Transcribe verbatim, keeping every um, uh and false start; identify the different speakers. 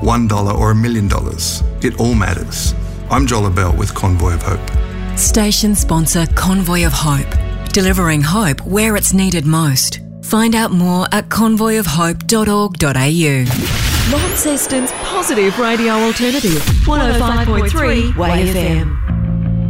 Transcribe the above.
Speaker 1: one dollar or a million dollars. It all matters. I'm Joel Bell with Convoy of Hope.
Speaker 2: Station sponsor Convoy of Hope. Delivering hope where it's needed most. Find out more at convoy of hope dot org dot a u.
Speaker 3: Launceston's positive radio alternative, one oh five point three Way F M.